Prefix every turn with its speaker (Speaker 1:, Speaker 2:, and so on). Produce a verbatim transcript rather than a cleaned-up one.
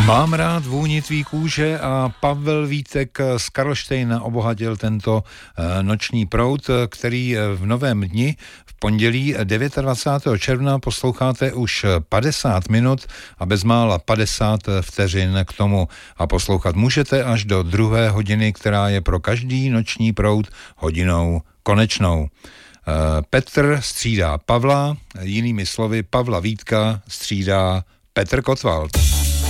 Speaker 1: Mám rád vůni tvý kůže a Pavel Vítek z Karlštejna obohatil tento noční proud, který v novém dni v pondělí dvacátého devátého června posloucháte už padesát minut a bezmála padesát vteřin k tomu a poslouchat můžete až do druhé hodiny, která je pro každý noční proud hodinou konečnou. Petr střídá Pavla, jinými slovy Pavla Vítka střídá Petr Kotwald.